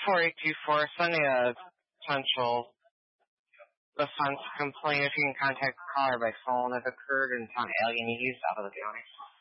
4824, sending a potential defense complaint if you can contact the caller by phone if occurred in town alien used out of the county.